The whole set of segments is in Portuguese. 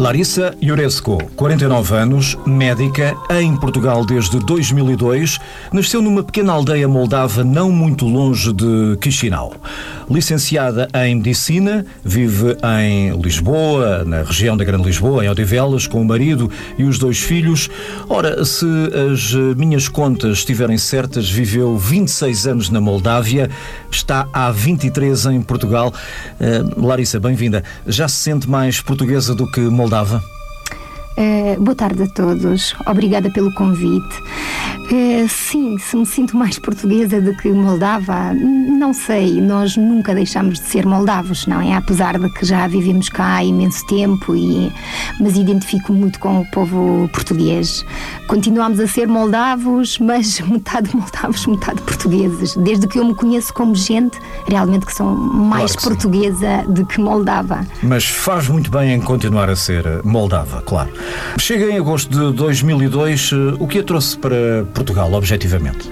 Larissa Iurescu, 49 anos, médica, em Portugal desde 2002, nasceu numa pequena aldeia moldava não muito longe de Chisinau. Licenciada em Medicina, vive em Lisboa, na região da Grande Lisboa, em Odivelas, com o marido e os 2 filhos. Ora, se as minhas contas estiverem certas, viveu 26 anos na Moldávia, está há 23 em Portugal. Larissa, bem-vinda. Já se sente mais portuguesa do que moldava? Boa tarde a todos. Obrigada pelo convite. Sim, se me sinto mais portuguesa do que moldava, não sei. Nós nunca deixamos de ser moldavos, não é? Apesar de que já vivemos cá há imenso tempo, mas identifico muito com o povo português. Continuamos a ser moldavos, mas metade moldavos, metade portugueses. Desde que eu me conheço como gente, realmente que sou mais portuguesa do que moldava. Mas faz muito bem em continuar a ser moldava, claro. Chega em agosto de 2002, o que a trouxe para Portugal, objetivamente?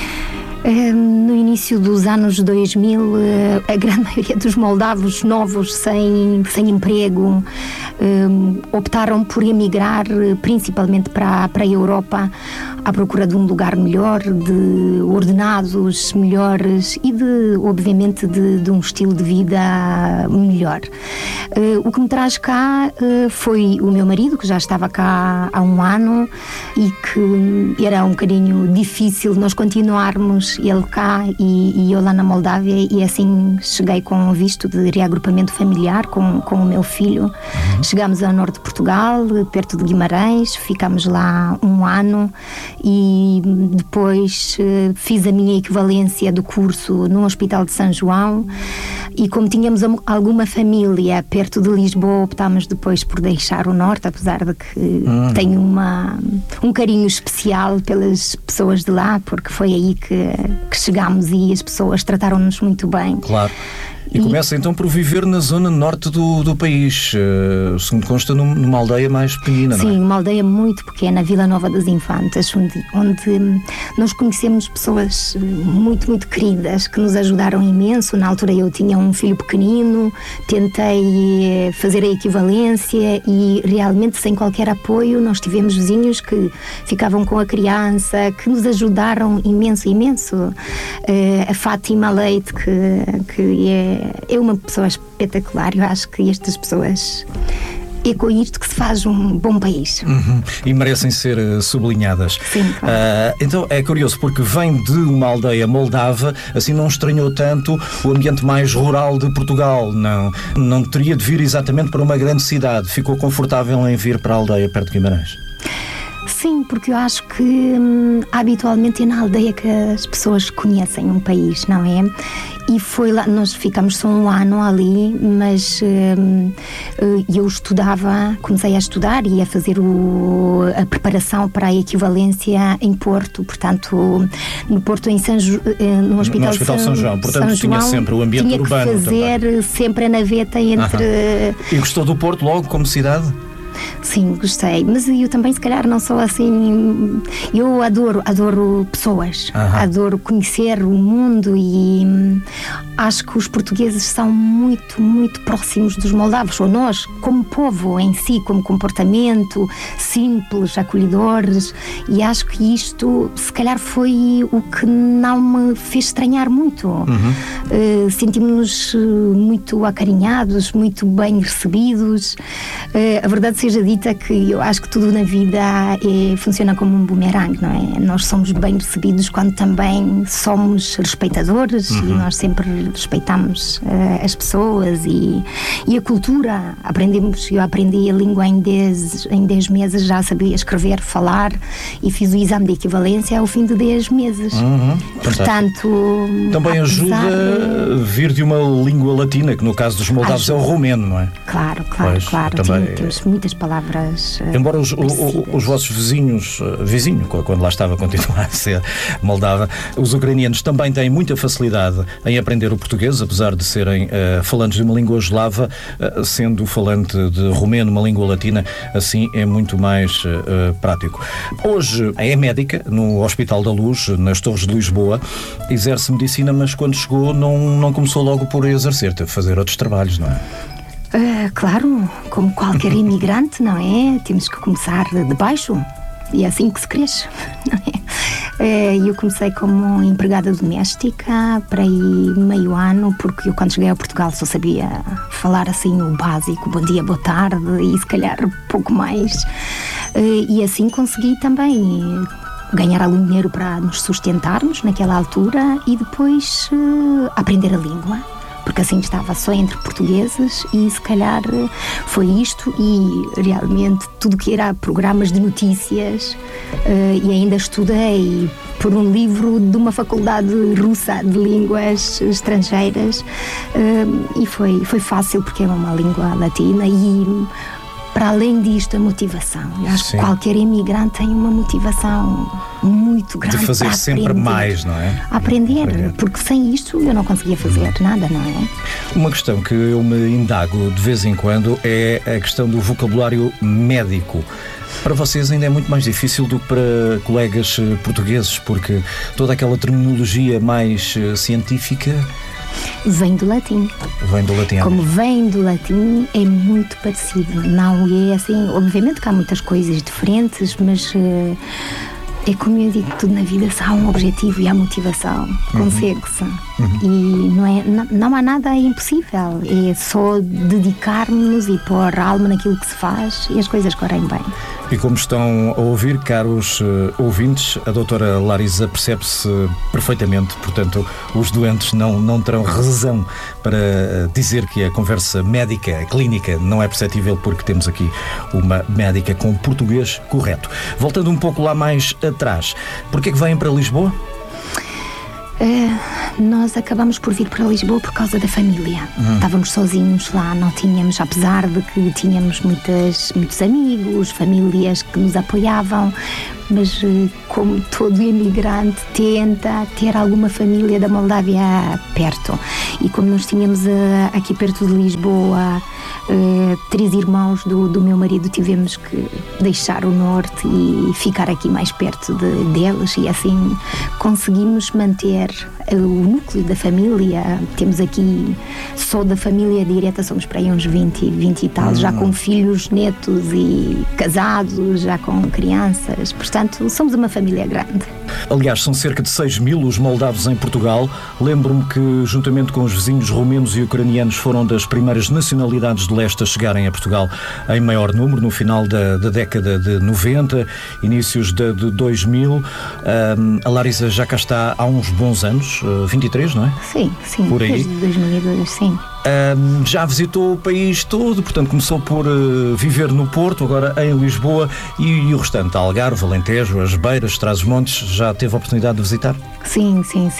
No início dos anos 2000, a grande maioria dos moldavos novos, sem emprego, optaram por emigrar principalmente para a Europa, à procura de um lugar melhor, de ordenados melhores e obviamente de um estilo de vida melhor. O que me traz cá foi o meu marido, que já estava cá há um ano e que era um bocadinho difícil nós continuarmos, ele cá e eu lá na Moldávia, e assim cheguei com um visto de reagrupamento familiar com o meu filho. Chegámos ao norte de Portugal, perto de Guimarães, ficámos lá um ano e depois fiz a minha equivalência do curso no Hospital de São João, e como tínhamos alguma família perto de Lisboa, optámos depois por deixar o norte, apesar de que tenho um carinho especial pelas pessoas de lá, porque foi aí que chegámos e as pessoas trataram-nos muito bem. Claro. E começa então por viver na zona norte do país, segundo consta, numa aldeia mais pequenina, não é? Sim, uma aldeia muito pequena, Vila Nova das Infantas, onde nós conhecemos pessoas muito, muito queridas, que nos ajudaram imenso. Na altura eu tinha um filho pequenino, tentei fazer a equivalência e realmente sem qualquer apoio nós tivemos vizinhos que ficavam com a criança, que nos ajudaram imenso. A Fátima Leite, que é uma pessoa espetacular. Eu acho que estas pessoas é com isto que se faz um bom país. E merecem ser sublinhadas. Sim, claro. Então é curioso, porque vem de uma aldeia moldava, assim não estranhou tanto o ambiente mais rural de Portugal. Não teria de vir exatamente para uma grande cidade. Ficou confortável em vir para a aldeia perto de Guimarães? Sim, porque eu acho que habitualmente é na aldeia que as pessoas conhecem um país, não é? E foi lá, nós ficamos só um ano ali, mas eu comecei a estudar e a fazer a preparação para a equivalência em Porto, portanto, no Porto, no Hospital de São João. Portanto, tinha sempre o ambiente urbano. Tinha que fazer também. sempre a naveta entre... E gostou do Porto logo como cidade? Sim, gostei, mas eu também se calhar não sou assim, eu adoro pessoas, adoro conhecer o mundo e acho que os portugueses são muito, muito próximos dos moldavos, ou nós, como povo em si, como comportamento, simples, acolhedores, e acho que isto se calhar foi o que não me fez estranhar muito. Sentimos-nos muito acarinhados, muito bem recebidos. A verdade seja dita que eu acho que tudo na vida funciona como um bumerangue, não é? Nós somos bem recebidos quando também somos respeitadores e nós sempre respeitamos as pessoas e a cultura. Eu aprendi a língua em 10 meses, já sabia escrever, falar e fiz o exame de equivalência ao fim de 10 meses. Portanto, também ajuda vir de uma língua latina, que no caso dos moldavos é o romeno, não é? Claro. Também... Temos muitas palavras. Embora os vossos vizinhos, quando lá estava, continua a ser moldava, os ucranianos também têm muita facilidade em aprender o português, apesar de serem falantes de uma língua eslava, sendo falante de romeno, uma língua latina, assim é muito mais prático. Hoje é médica no Hospital da Luz, nas Torres de Lisboa, exerce medicina, mas quando chegou não começou logo por exercer, teve de fazer outros trabalhos, não é? Claro, como qualquer imigrante, não é? Temos que começar de baixo e é assim que se cresce, não é? Eu comecei como empregada doméstica para aí meio ano, porque eu quando cheguei a Portugal só sabia falar assim o básico, bom dia, boa tarde e se calhar pouco mais. E assim consegui também ganhar algum dinheiro para nos sustentarmos naquela altura e depois aprender a língua. Porque assim estava só entre portugueses e se calhar foi isto e realmente tudo que era programas de notícias e ainda estudei por um livro de uma faculdade russa de línguas estrangeiras e foi fácil porque é uma língua latina e para além disto a motivação. Eu acho que qualquer imigrante tem uma motivação muito grande de fazer sempre mais, não é? Aprender, porque sem isto eu não conseguia fazer nada, não é? Uma questão que eu me indago de vez em quando é a questão do vocabulário médico. Para vocês ainda é muito mais difícil do que para colegas portugueses, porque toda aquela terminologia mais científica vem do latim. Vem do latim. Como vem do latim, é muito parecido. Não é assim, obviamente que há muitas coisas diferentes, mas é como eu digo, tudo na vida, se há um objetivo e há motivação, consegue-se. E não há nada impossível, é só dedicar-nos e pôr a alma naquilo que se faz e as coisas correm bem. E como estão a ouvir, caros ouvintes, a doutora Larisa percebe-se perfeitamente, portanto, os doentes não terão razão para dizer que a conversa médica, clínica, não é perceptível porque temos aqui uma médica com português correto. Voltando um pouco lá mais atrás, porquê é que vêm para Lisboa? Nós acabamos por vir para Lisboa por causa da família. Estávamos sozinhos lá, não tínhamos, apesar de que tínhamos muitos amigos, famílias que nos apoiavam, mas como todo imigrante tenta ter alguma família da Moldávia perto. E como nós tínhamos aqui perto de Lisboa 3 irmãos do meu marido, tivemos que deixar o norte e ficar aqui mais perto deles e assim conseguimos manter o núcleo da família. Temos aqui só da família direta, somos para aí uns 20 e tal, já com filhos, netos e casados, já com crianças, portanto somos uma família grande. Aliás, são cerca de 6.000 os moldavos em Portugal. Lembro-me que, juntamente com os vizinhos romenos e ucranianos, foram das primeiras nacionalidades de leste a chegarem a Portugal em maior número, no final da década de 90, inícios de 2000. A Larisa já cá está há uns bons anos, 23, não é? Sim, por aí. Desde 2002, sim. Já visitou o país todo, portanto começou por viver no Porto, agora em Lisboa e o restante, Algarve, Alentejo, as Beiras, Trás-os-Montes, já teve a oportunidade de visitar? Sim,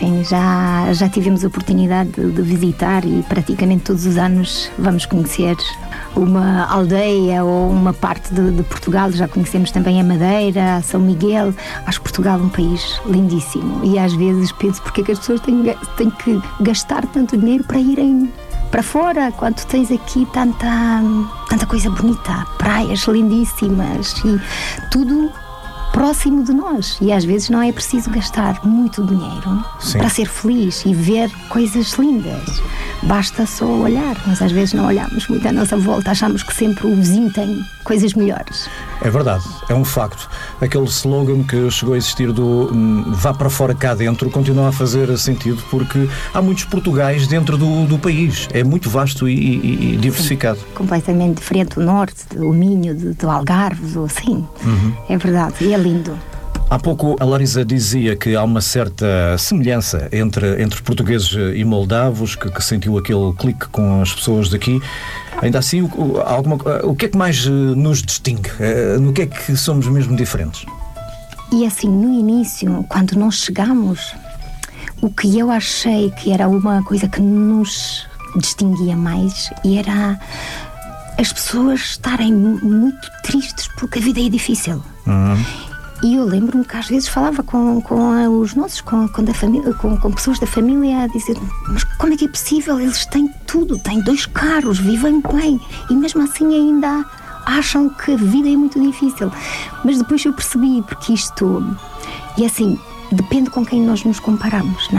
já tivemos a oportunidade de visitar e praticamente todos os anos vamos conhecer uma aldeia ou uma parte de Portugal. Já conhecemos também a Madeira, São Miguel. Acho Portugal um país lindíssimo e às vezes penso porque é que as pessoas têm que gastar tanto dinheiro para irem para fora, quando tens aqui tanta coisa bonita, praias lindíssimas e tudo próximo de nós. E às vezes não é preciso gastar muito dinheiro para ser feliz e ver coisas lindas. Basta só olhar, mas às vezes não olhamos muito à nossa volta, achamos que sempre o vizinho tem coisas melhores. É verdade, é um facto. Aquele slogan que chegou a existir do vá para fora cá dentro continua a fazer sentido porque há muitos Portugais dentro do país. É muito vasto e diversificado. Sim, completamente diferente do norte, do Minho, do Algarve, assim. É verdade, e é lindo. Há pouco a Larisa dizia que há uma certa semelhança entre portugueses e moldavos, que sentiu aquele clique com as pessoas daqui. Ainda assim, o que é que mais nos distingue? No que é que somos mesmo diferentes? E assim, no início, quando nós chegamos, o que eu achei que era uma coisa que nos distinguia mais era as pessoas estarem muito tristes porque a vida é difícil. E eu lembro-me que às vezes falava com os nossos, com pessoas da família a dizer, mas como é que é possível? Eles têm tudo, têm 2 carros, vivem bem e mesmo assim ainda acham que a vida é muito difícil. Mas depois eu percebi, porque isto, e assim, depende com quem nós nos comparamos, não é?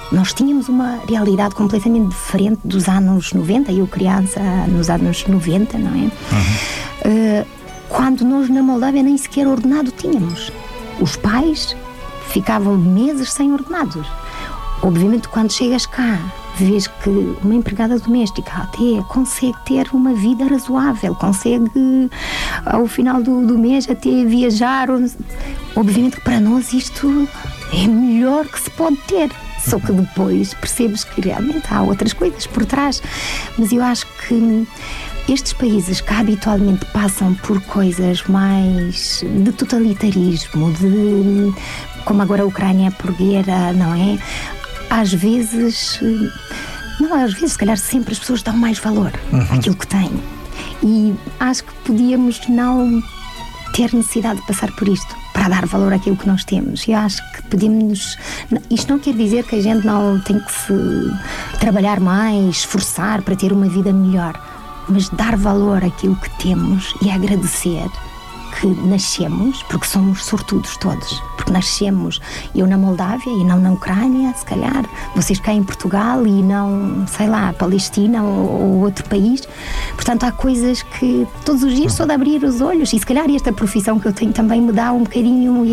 Nós tínhamos uma realidade completamente diferente dos anos 90, eu criança nos anos 90, não é? Quando nós na Moldávia nem sequer ordenado tínhamos. Os pais ficavam meses sem ordenados. Obviamente, quando chegas cá, vês que uma empregada doméstica até consegue ter uma vida razoável, consegue ao final do mês até viajar. Obviamente que para nós isto é melhor que se pode ter. Só que depois percebes que realmente há outras coisas por trás. Mas eu acho que estes países que habitualmente passam por coisas mais de totalitarismo, como agora a Ucrânia é por guerra, não é? Às vezes, se calhar sempre as pessoas dão mais valor àquilo que têm. E acho que podíamos não ter necessidade de passar por isto para dar valor àquilo que nós temos. Eu acho que podemos... Isto não quer dizer que a gente não tem que se trabalhar mais, esforçar para ter uma vida melhor, mas dar valor àquilo que temos e agradecer que nascemos, porque somos sortudos todos, porque nascemos, eu na Moldávia e não na Ucrânia, se calhar, vocês cá em Portugal e não, sei lá, Palestina ou outro país. Portanto, há coisas que todos os dias só de abrir os olhos, e se calhar esta profissão que eu tenho também me dá um bocadinho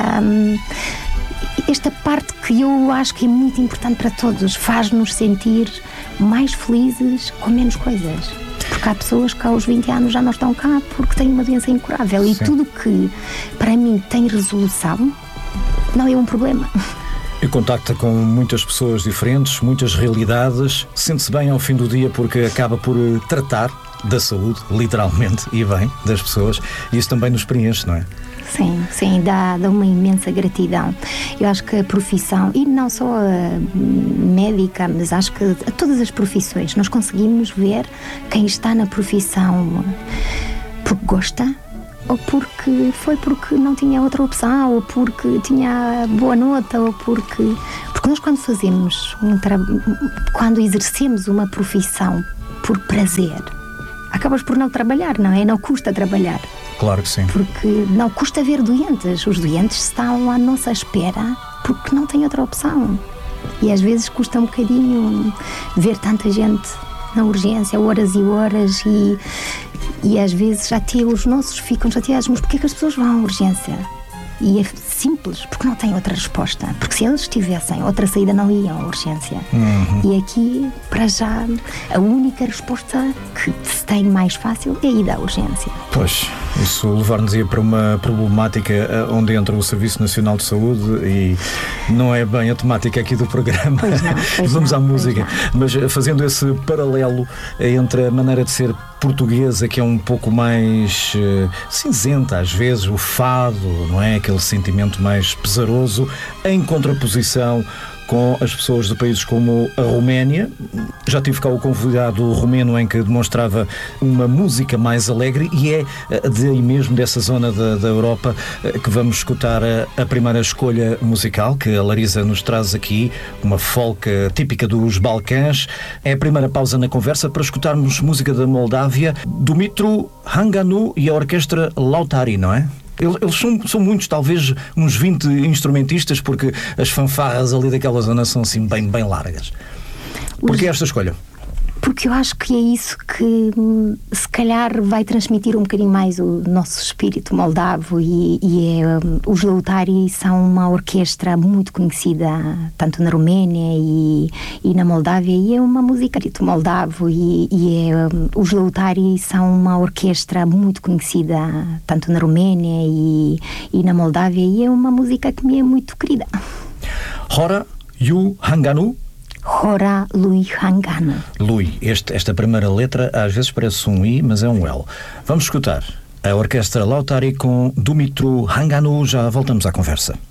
esta parte que eu acho que é muito importante para todos, faz-nos sentir mais felizes com menos coisas. Porque há pessoas que aos 20 anos já não estão cá porque têm uma doença incurável. Sim. E tudo que para mim tem resolução não é um problema. E contacta com muitas pessoas diferentes, muitas realidades, sente-se bem ao fim do dia porque acaba por tratar da saúde, literalmente, e bem, das pessoas, e isso também nos preenche, não é? Sim, dá uma imensa gratidão. Eu acho que a profissão, e não só a médica, mas acho que a todas as profissões, nós conseguimos ver quem está na profissão porque gosta, ou porque não tinha outra opção, ou porque tinha boa nota, ou porque nós quando exercemos uma profissão por prazer, acabas por não trabalhar, não é? Não custa trabalhar. Claro que sim. Porque não custa ver doentes. Os doentes estão à nossa espera porque não têm outra opção. E às vezes custa um bocadinho ver tanta gente na urgência, horas e horas, e às vezes até os nossos ficam chateados. Mas porquê que as pessoas vão à urgência? E é simples, porque não tem outra resposta. Porque se eles tivessem outra saída, não iam à urgência. E aqui, para já, a única resposta que se tem mais fácil é ir à urgência. Pois, isso levar-nos-ia para uma problemática onde entra o Serviço Nacional de Saúde e não é bem a temática aqui do programa. Vamos à música. Mas fazendo esse paralelo entre a maneira de ser portuguesa, que é um pouco mais cinzenta às vezes, o fado, não é? Aquele sentimento mais pesaroso, em contraposição com as pessoas de países como a Roménia. Já tive cá o convidado romeno em que demonstrava uma música mais alegre, e é daí mesmo, dessa zona da Europa, que vamos escutar a primeira escolha musical que a Larisa nos traz aqui, uma folk típica dos Balcãs. É a primeira pausa na conversa para escutarmos música da Moldávia, Dumitru Hanganu e a orquestra Lautari, não é? Eles são muitos, talvez uns 20 instrumentistas, porque as fanfarras ali daquela zona são assim bem largas. Porquê esta escolha? Porque eu acho que é isso que se calhar vai transmitir um bocadinho mais o nosso espírito moldavo, os Lautari são uma orquestra muito conhecida tanto na Roménia e na Moldávia, e é uma música moldavo, os Lautari são uma orquestra muito conhecida tanto na Roménia e na Moldávia, e é uma música que me é muito querida. Hora Yu Hanganu. Hora Lui Hanganu. Lui, esta primeira letra às vezes parece um I, mas é um L. Vamos escutar a orquestra Lautari com Dumitru Hanganu. Já voltamos à conversa.